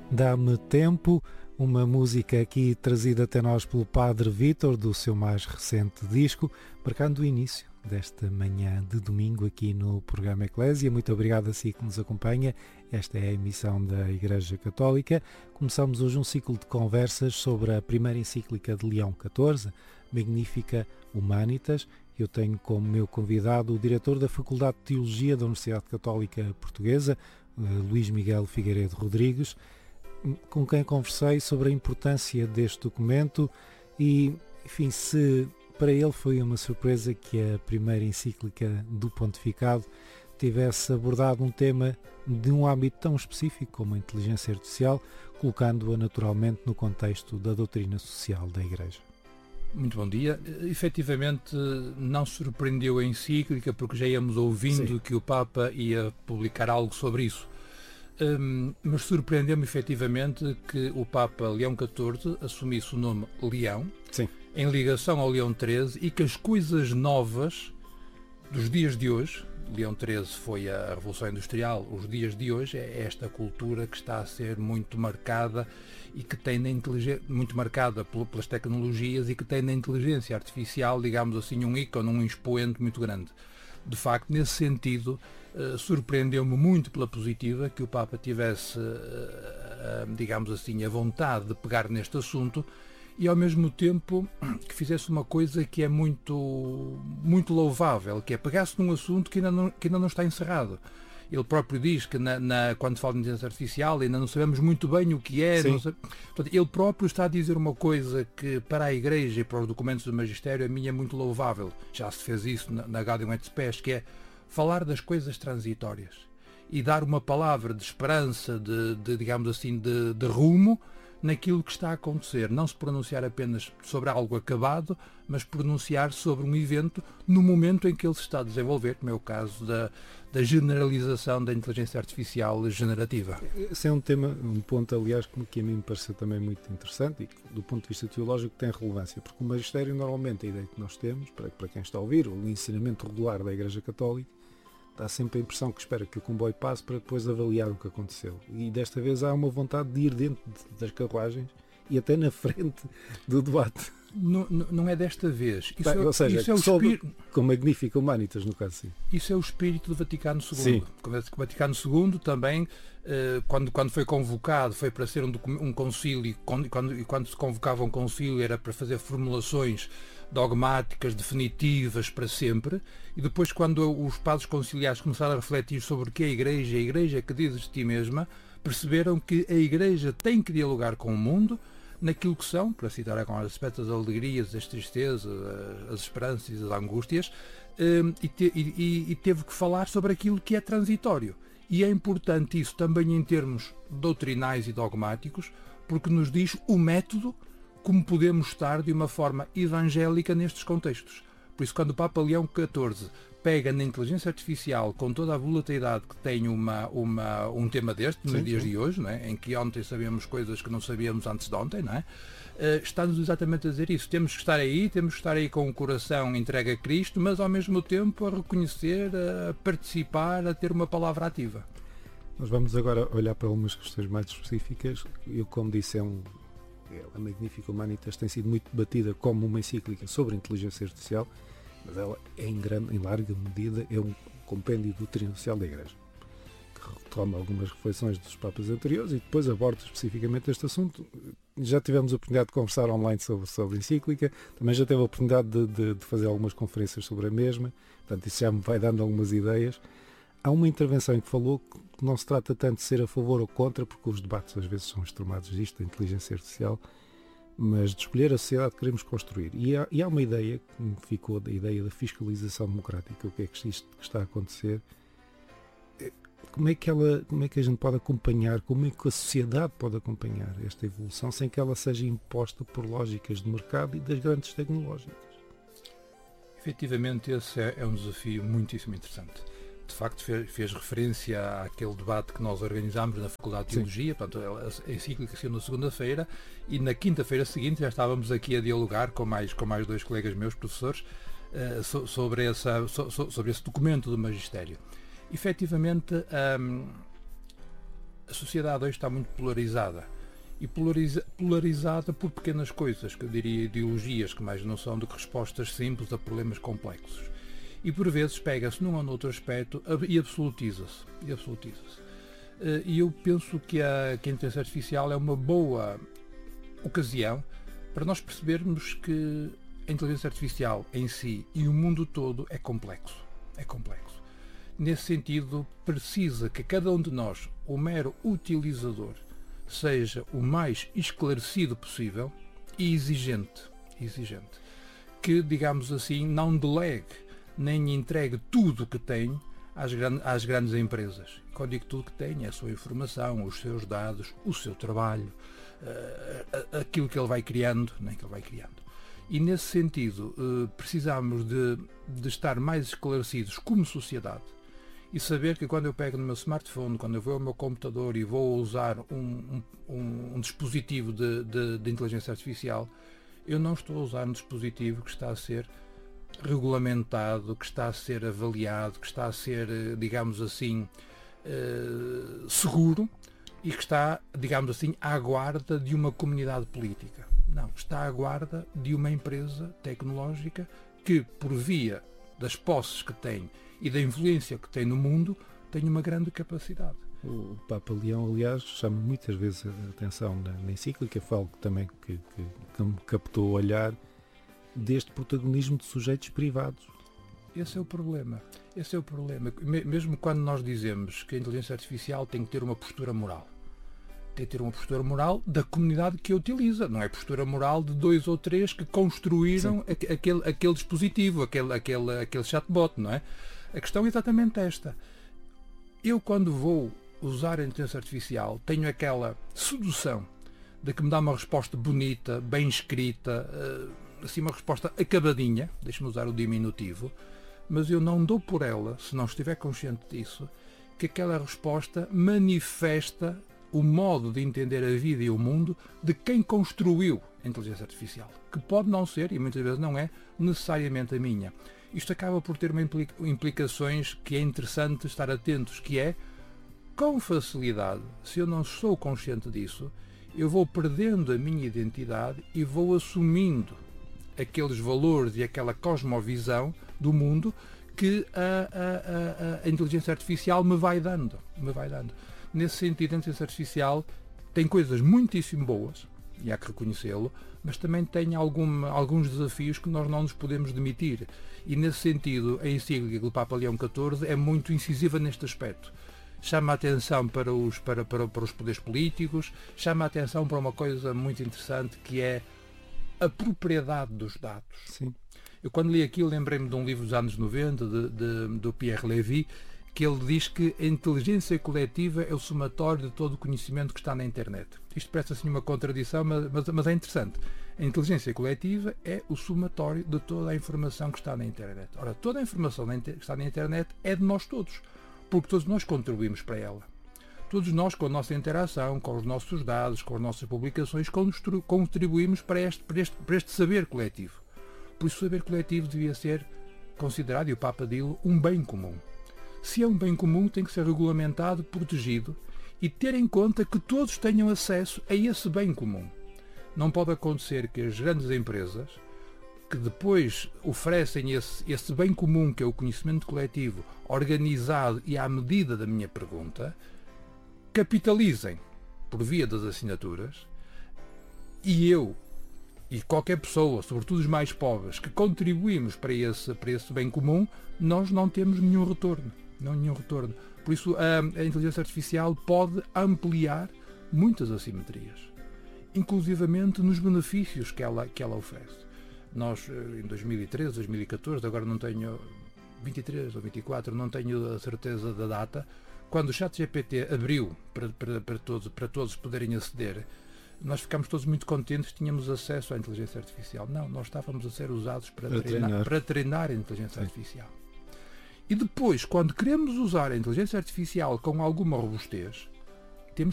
Dá-me Tempo, uma música aqui trazida até nós pelo Padre Vítor, do seu mais recente disco, marcando o início desta manhã de domingo aqui no programa Eclésia. Muito obrigado a si que nos acompanha. Esta é a emissão da Igreja Católica. Começamos hoje um ciclo de conversas sobre a primeira encíclica de Leão XIV, Magnificat Humanitas. Eu tenho como meu convidado o diretor da Faculdade de Teologia da Universidade Católica Portuguesa, Luís Miguel Figueiredo Rodrigues, com quem conversei sobre a importância deste documento e, enfim, se para ele foi uma surpresa que a primeira encíclica do pontificado tivesse abordado um tema de um âmbito tão específico como a inteligência artificial, colocando-a naturalmente no contexto da doutrina social da Igreja. Muito bom dia. Efetivamente não surpreendeu a encíclica porque já íamos ouvindo que o Papa ia publicar algo sobre isso. Mas surpreendeu-me efetivamente que o Papa Leão XIV assumisse o nome Leão, em ligação ao Leão XIII, e que as coisas novas dos dias de hoje, Leão XIII foi a Revolução Industrial, os dias de hoje é esta cultura que está a ser muito marcada e que tem na muito marcada pelas tecnologias e que tem na inteligência artificial, digamos assim, um ícone, um expoente muito grande. De facto, nesse sentido, surpreendeu-me muito pela positiva que o Papa tivesse, digamos assim, a vontade de pegar neste assunto e, ao mesmo tempo, que fizesse uma coisa que é muito, muito louvável, que é pegar-se num assunto que ainda não está encerrado. Ele próprio diz que quando fala de inteligência artificial ainda não sabemos muito bem o que é. Portanto, ele próprio está a dizer uma coisa que para a Igreja e para os documentos do Magistério a mim é muito louvável. Já se fez isso na Gaudium et Spes, que é falar das coisas transitórias e dar uma palavra de esperança, digamos assim, de rumo naquilo que está a acontecer. Não se pronunciar apenas sobre algo acabado, mas pronunciar sobre um evento no momento em que ele se está a desenvolver, como é o caso da generalização da inteligência artificial generativa. Esse é um ponto, aliás, que a mim me pareceu também muito interessante e que, do ponto de vista teológico, tem relevância, porque o magistério, normalmente, a ideia que nós temos, para quem está a ouvir, o ensinamento regular da Igreja Católica, dá sempre a impressão que espera que o comboio passe para depois avaliar o que aconteceu. E desta vez há uma vontade de ir dentro das carruagens e até na frente do debate. Não é desta vez. Ou seja, isso é com Magnificat Humanitas, no caso, sim. Isso é o espírito do Vaticano II. O Vaticano II também, quando foi convocado, foi para ser um concílio, e quando se convocava um concílio era para fazer formulações dogmáticas definitivas para sempre, e depois, quando os padres conciliares começaram a refletir sobre o que é a Igreja que diz de ti mesma, perceberam que a Igreja tem que dialogar com o mundo naquilo que são, para citar agora, as aspectos das alegrias, das tristezas, as esperanças e as angústias, e teve que falar sobre aquilo que é transitório. E é importante isso também em termos doutrinais e dogmáticos, porque nos diz o método como podemos estar de uma forma evangélica nestes contextos. Por isso, quando o Papa Leão XIV pega na inteligência artificial com toda a volatilidade que tem um tema deste, nos dias de hoje, não é? Em que ontem sabemos coisas que não sabíamos antes de ontem, não é? Está-nos exatamente a dizer isso. Temos que estar aí com o coração entregue a Cristo, mas ao mesmo tempo a reconhecer, a participar, a ter uma palavra ativa. Nós vamos agora olhar para algumas questões mais específicas. Eu, como disse, a Magnificat Humanitas tem sido muito debatida como uma encíclica sobre inteligência artificial, mas ela em larga medida é um compêndio do doutrina social da Igreja, que retoma algumas reflexões dos papas anteriores e depois aborda especificamente este assunto. Já tivemos a oportunidade de conversar online sobre a encíclica, também já teve a oportunidade de fazer algumas conferências sobre a mesma, portanto isso já me vai dando algumas ideias. Há uma intervenção em que falou que não se trata tanto de ser a favor ou contra, porque os debates às vezes são extremados disto, da inteligência artificial, mas de escolher a sociedade que queremos construir. E há uma ideia que me ficou, da ideia da fiscalização democrática, o que é que isto que está a acontecer, como é que a gente pode acompanhar, como é que a sociedade pode acompanhar esta evolução sem que ela seja imposta por lógicas de mercado e das grandes tecnológicas? Efetivamente, esse é um desafio muitíssimo interessante. De facto, fez referência àquele debate que nós organizámos na Faculdade de Teologia. Portanto, a encíclica saiu na segunda-feira e na quinta-feira seguinte já estávamos aqui a dialogar com mais dois colegas meus, professores, sobre esse documento do Magistério. Efetivamente, A sociedade hoje está muito polarizada. E polarizada por pequenas coisas, que eu diria ideologias, que mais não são do que respostas simples a problemas complexos. E por vezes pega-se num ou noutro aspecto e absolutiza-se. E eu penso que a inteligência artificial é uma boa ocasião para nós percebermos que a inteligência artificial em si e o mundo todo é complexo. Nesse sentido, precisa que cada um de nós, o mero utilizador, seja o mais esclarecido possível e exigente. Que, digamos assim, não delegue nem entregue tudo o que tem às grandes empresas. Quando digo tudo que tem, é a sua informação, os seus dados, o seu trabalho, aquilo que ele vai criando. E nesse sentido, precisamos de estar mais esclarecidos como sociedade e saber que quando eu pego no meu smartphone, quando eu vou ao meu computador e vou usar um dispositivo de inteligência artificial, eu não estou a usar um dispositivo que está a ser regulamentado, que está a ser avaliado, que está a ser, digamos assim, seguro e que está, digamos assim, à guarda de uma comunidade política. Não, está à guarda de uma empresa tecnológica que, por via das posses que tem e da influência que tem no mundo, tem uma grande capacidade. O Papa Leão, aliás, chama muitas vezes a atenção na encíclica, foi algo também que me captou o olhar deste protagonismo de sujeitos privados. Esse é o problema. Mesmo quando nós dizemos que a inteligência artificial tem que ter uma postura moral. Tem que ter uma postura moral da comunidade que a utiliza. Não é postura moral de 2 ou 3 que construíram aquele dispositivo, aquele chatbot, não é? A questão é exatamente esta. Eu, quando vou usar a inteligência artificial, tenho aquela sedução de que me dá uma resposta bonita, bem escrita, assim uma resposta acabadinha, deixe-me usar o diminutivo, mas eu não dou por ela, se não estiver consciente disso, que aquela resposta manifesta o modo de entender a vida e o mundo de quem construiu a inteligência artificial, que pode não ser, e muitas vezes não é, necessariamente a minha. Isto acaba por ter implicações que é interessante estar atentos, que é, com facilidade, se eu não sou consciente disso, eu vou perdendo a minha identidade e vou assumindo aqueles valores e aquela cosmovisão do mundo que a inteligência artificial me vai dando. Nesse sentido, a inteligência artificial tem coisas muitíssimo boas, e há que reconhecê-lo, mas também tem alguns desafios que nós não nos podemos demitir. E nesse sentido, a encíclica do Papa Leão XIV é muito incisiva neste aspecto. Chama a atenção para os poderes políticos, chama a atenção para uma coisa muito interessante, que é a propriedade dos dados. Sim. Eu, quando li aquilo, lembrei-me de um livro dos anos 90, do Pierre Lévy, que ele diz que a inteligência coletiva é o somatório de todo o conhecimento que está na internet. Isto parece assim uma contradição, mas é interessante. A inteligência coletiva é o somatório de toda a informação que está na internet. Ora, toda a informação que está na internet é de nós todos, porque todos nós contribuímos para ela. Todos nós, com a nossa interação, com os nossos dados, com as nossas publicações, contribuímos para este saber coletivo. Por isso, o saber coletivo devia ser considerado, e o Papa diz-lo, um bem comum. Se é um bem comum, tem que ser regulamentado, protegido e ter em conta que todos tenham acesso a esse bem comum. Não pode acontecer que as grandes empresas, que depois oferecem esse bem comum, que é o conhecimento coletivo, organizado e à medida da minha pergunta, capitalizem por via das assinaturas, e eu e qualquer pessoa, sobretudo os mais pobres, que contribuímos para esse bem comum, nós não temos nenhum retorno. Por isso, a inteligência artificial pode ampliar muitas assimetrias, inclusivamente nos benefícios que ela oferece. Nós, em 2013, 2014, agora não tenho 23 ou 24, não tenho a certeza da data, quando o ChatGPT abriu para todos poderem aceder, nós ficámos todos muito contentes que tínhamos acesso à inteligência artificial. Não, nós estávamos a ser usados para treinar a inteligência artificial. E depois, quando queremos usar a inteligência artificial com alguma robustez,